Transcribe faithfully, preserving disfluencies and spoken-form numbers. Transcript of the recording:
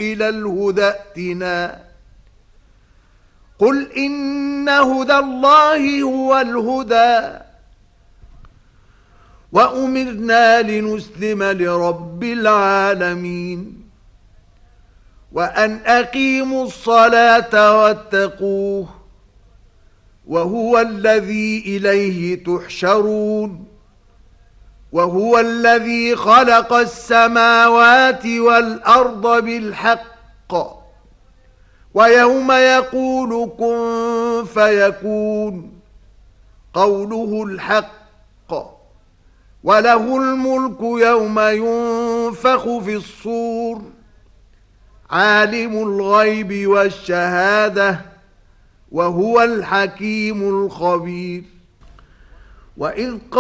إلى الهدى ائتنا قل إن هدى الله هو الهدى وأمرنا لنسلم لرب العالمين وأن أقيموا الصلاة واتقوه وهو الذي إليه تحشرون وهو الذي خلق السماوات والأرض بالحق ويوم يقول كن فيكون قوله الحق وله الملك يوم ينفخ في الصور عالم الغيب والشهادة وهو الحكيم الخبير وإذ